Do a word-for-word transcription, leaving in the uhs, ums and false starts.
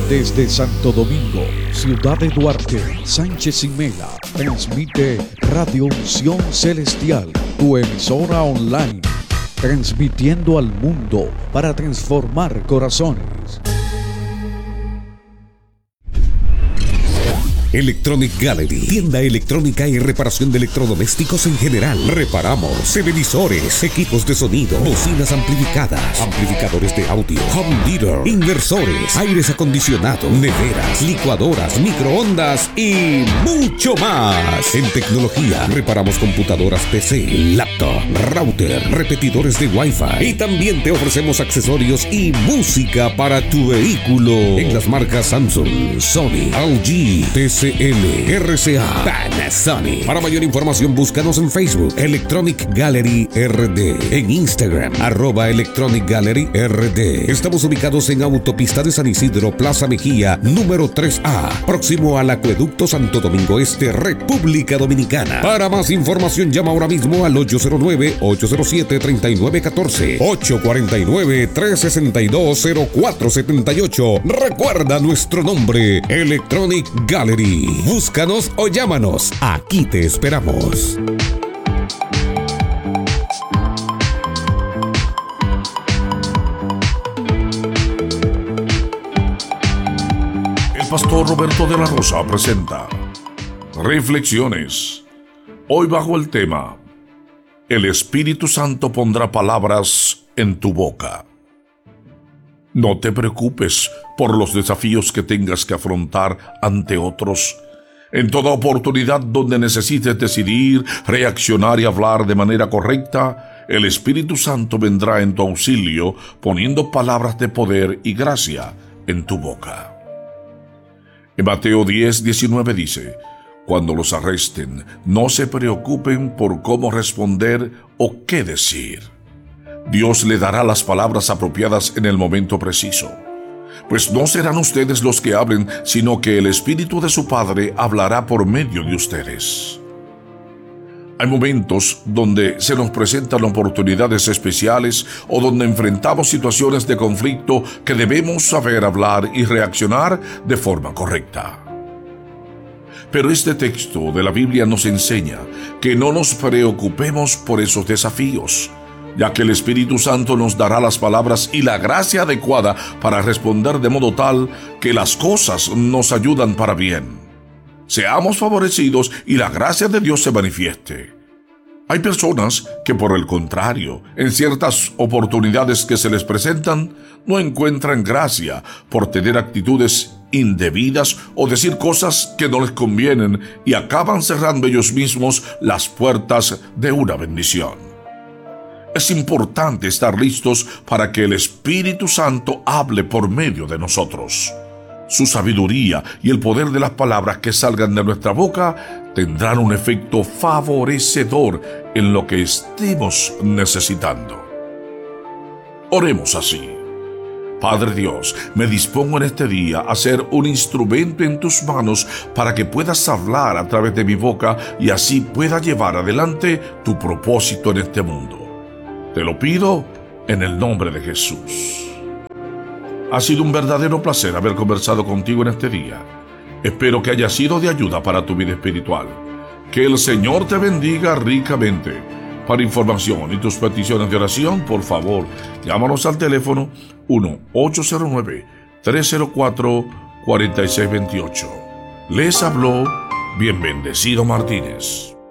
Desde Santo Domingo, Ciudad de Duarte, Sánchez y Mela, transmite Radio Unción Celestial, tu emisora online, transmitiendo al mundo para transformar corazones. Electronic Gallery, tienda electrónica y reparación de electrodomésticos en general. Reparamos televisores, equipos de sonido, bocinas amplificadas, amplificadores de audio, home theater, inversores, aires acondicionados, neveras, licuadoras, microondas y mucho más. En tecnología, reparamos computadoras P C, laptop, router, repetidores de Wi-Fi y también te ofrecemos accesorios y música para tu vehículo en las marcas Samsung, Sony, L G, T C L, R C A, Panasonic. Para mayor información búscanos en Facebook Electronic Gallery R D, en Instagram arroba Electronic Gallery R D. Estamos ubicados en Autopista de San Isidro, Plaza Mejía, número tres A, próximo al Acueducto Santo Domingo Este, República Dominicana. Para más información llama ahora mismo al ocho cero nueve, ocho cero siete, tres nueve uno cuatro, ocho cuatro nueve, tres seis dos, cero cuatro siete ocho. Recuerda nuestro nombre, Electronic Gallery. Búscanos o llámanos. Aquí te esperamos. El pastor Roberto de la Rosa presenta Reflexiones. Hoy bajo el tema: el Espíritu Santo pondrá palabras en tu boca. No te preocupes por los desafíos que tengas que afrontar ante otros. En toda oportunidad donde necesites decidir, reaccionar y hablar de manera correcta, el Espíritu Santo vendrá en tu auxilio, poniendo palabras de poder y gracia en tu boca. En Mateo diez, diecinueve dice: cuando los arresten, no se preocupen por cómo responder o qué decir. Dios le dará las palabras apropiadas en el momento preciso. Pues no serán ustedes los que hablen, sino que el Espíritu de su Padre hablará por medio de ustedes. Hay momentos donde se nos presentan oportunidades especiales o donde enfrentamos situaciones de conflicto que debemos saber hablar y reaccionar de forma correcta. Pero este texto de la Biblia nos enseña que no nos preocupemos por esos desafíos, ya que el Espíritu Santo nos dará las palabras y la gracia adecuada para responder de modo tal que las cosas nos ayudan para bien. Seamos favorecidos y la gracia de Dios se manifieste. Hay personas que, por el contrario, en ciertas oportunidades que se les presentan, no encuentran gracia por tener actitudes indebidas o decir cosas que no les convienen y acaban cerrando ellos mismos las puertas de una bendición. Es importante estar listos para que el Espíritu Santo hable por medio de nosotros. Su sabiduría y el poder de las palabras que salgan de nuestra boca tendrán un efecto favorecedor en lo que estemos necesitando. Oremos así. Padre Dios, me dispongo en este día a ser un instrumento en tus manos para que puedas hablar a través de mi boca y así pueda llevar adelante tu propósito en este mundo. Te lo pido en el nombre de Jesús. Ha sido un verdadero placer haber conversado contigo en este día. Espero que haya sido de ayuda para tu vida espiritual. Que el Señor te bendiga ricamente. Para información y tus peticiones de oración, por favor, llámanos al teléfono uno ocho cero nueve, tres cero cuatro, cuatro seis dos ocho. Les habló Bien Bendecido Martínez.